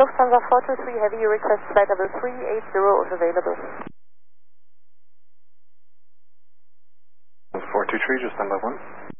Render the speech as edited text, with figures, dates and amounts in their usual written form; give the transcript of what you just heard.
Lufthansa 423 Heavy, you request flight level 380 is available. 423, just stand by 1.